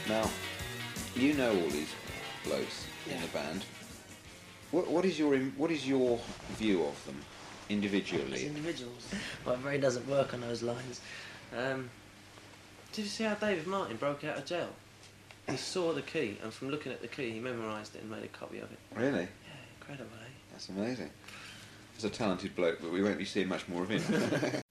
Now, you know all these blokes in the band. What is your view of them As individually? individuals. My brain doesn't work on those lines. Did you see how David Martin broke out of jail? He saw the key, and from looking at the key, he memorised it and made a copy of it. Really? Yeah, incredible, eh? That's amazing. He's a talented bloke, but we won't be seeing much more of him.